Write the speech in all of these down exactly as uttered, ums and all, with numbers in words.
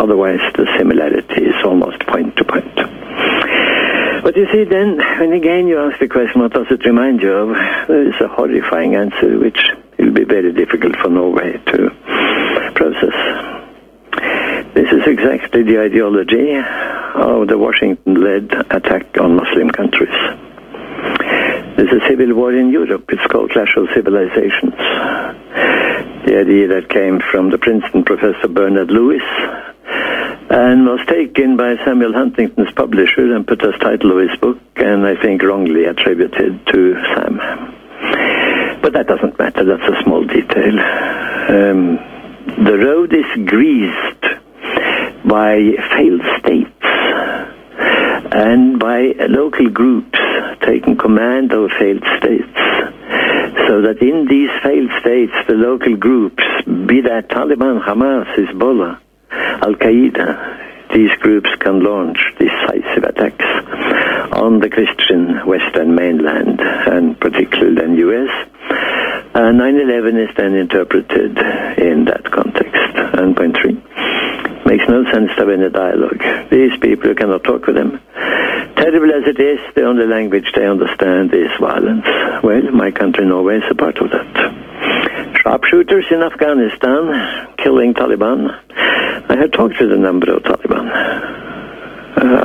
Otherwise, the similarity is almost point to point. But you see, then, when again you ask the question, what does it remind you of? There is a horrifying answer, which will be very difficult for Norway to process. This is exactly the ideology of the Washington-led attack on Muslim countries. There's a civil war in Europe. It's called Clash of Civilizations. The idea that came from the Princeton professor Bernard Lewis and was taken by Samuel Huntington's publisher and put as title of his book, and I think wrongly attributed to Sam. But that doesn't matter. That's a small detail. Um, the road is greased by failed states and by local groups taking command of failed states, so that in these failed states, the local groups, be that Taliban, Hamas, Hezbollah, Al-Qaeda, these groups can launch decisive attacks on the Christian Western mainland, and particularly in the U S. And nine eleven is then interpreted in that context. And point three, makes no sense to have any dialogue. These people, you cannot talk with them. Terrible as it is, the only language they understand is violence. Well, my country, Norway, is a part of that. Sharpshooters in Afghanistan, killing Taliban. I have talked with a number of Taliban. Uh,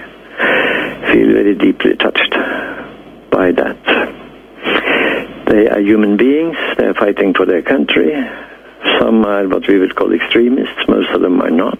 I feel very deeply touched by that. They are human beings. They are fighting for their country. Some are what we would call extremists. Most of them are not.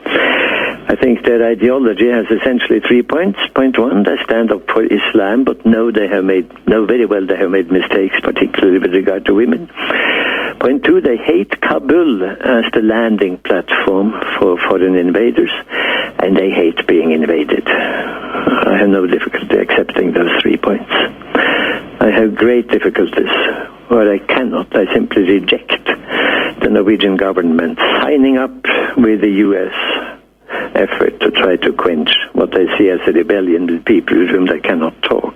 I think their ideology has essentially three points. Point one, they stand up for Islam, but know they have made, know very well they have made mistakes, particularly with regard to women. Point two, they hate Kabul as the landing platform for foreign invaders, and they hate being invaded. I have no difficulty accepting those three points. I have great difficulties, or I cannot, I simply reject the Norwegian government signing up with the U S effort to try to quench what they see as a rebellion with people with whom they cannot talk.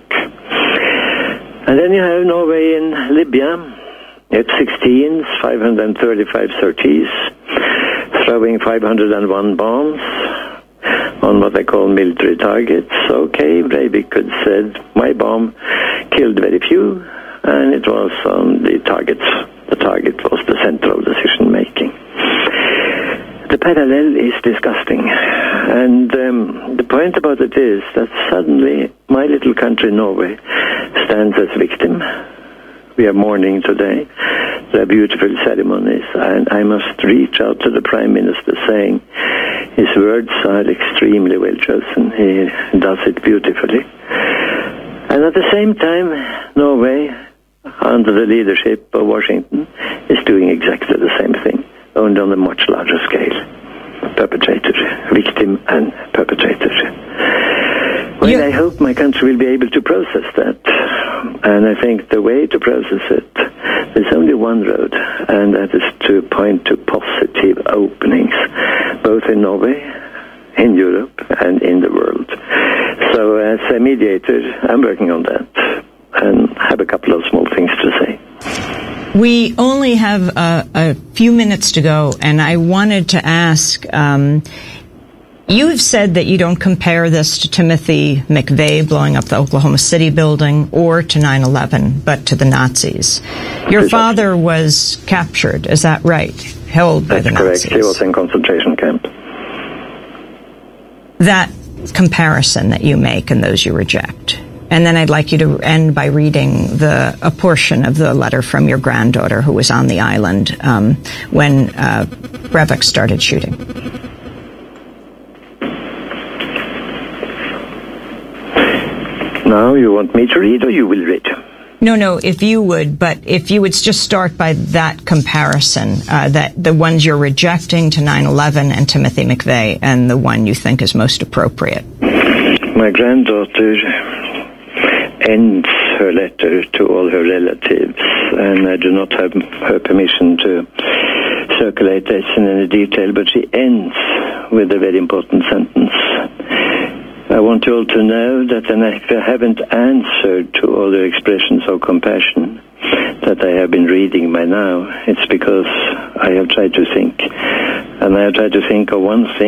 And then you have Norway in Libya, F sixteens, five hundred thirty-five sorties, throwing five hundred one bombs on what they call military targets. Okay, Breivik could have said, my bomb killed very few, and it was on the targets. The target was the center of decision-making. The parallel is disgusting. And um, the point about it is that suddenly my little country, Norway, stands as victim. We are mourning today. There are beautiful ceremonies, and I must reach out to the Prime Minister saying his words are extremely well chosen. He does it beautifully. And at the same time, Norway, under the leadership of Washington, is doing exactly the same thing, only on a much larger scale. Perpetrator, victim and perpetrator. Well, yeah. I hope my country will be able to process that. And I think the way to process it, there's only one road, and that is to point to positive openings, both in Norway, in Europe, and in the world. So as a mediator, I'm working on that, and have a couple of small things to say. We only have a, a few minutes to go, and I wanted to ask, um, you've said that you don't compare this to Timothy McVeigh blowing up the Oklahoma City building or to nine eleven, but to the Nazis. Your father was captured, is that right? Held by the Nazis. That's correct. He was in concentration camp. That comparison that you make and those you reject. And then I'd like you to end by reading the a portion of the letter from your granddaughter who was on the island um, when uh, Breivik started shooting. Now you want me to read or you will read? No, no, if you would, but if you would just start by that comparison, uh, that the ones you're rejecting to nine eleven and Timothy McVeigh, and the one you think is most appropriate. My granddaughter ends her letter to all her relatives, and I do not have her permission to circulate this in any detail, but she ends with a very important sentence. I want you all to know that if I haven't answered to all the expressions of compassion that I have been reading by now, it's because I have tried to think. And I have tried to think of one thing